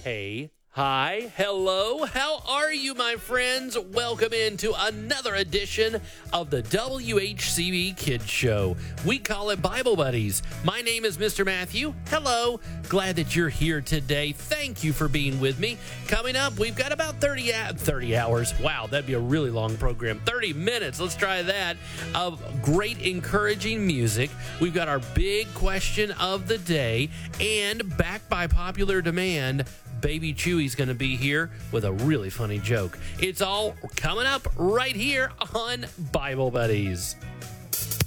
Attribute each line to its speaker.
Speaker 1: Hey, hi, hello, how are you, my friends? Welcome into another edition of the WHCB Kids Show. We call it Bible Buddies. My name is Mr. Matthew. Hello, glad that you're here today. Thank you for being with me. Coming up, we've got about 30 hours. Wow, that'd be a really long program. 30 minutes, let's try that, of great encouraging music. We've got our big question of the day, and back by popular demand, Baby Chewy's going to be here with a really funny joke. It's all coming up right here on Bible Buddies.